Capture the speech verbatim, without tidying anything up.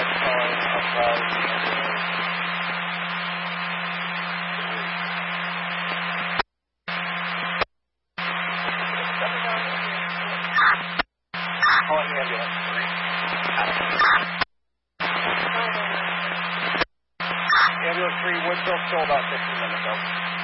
calling about the ambulance. Calling the ambulance. Ambulance three, Woodville, still about fifteen minutes out.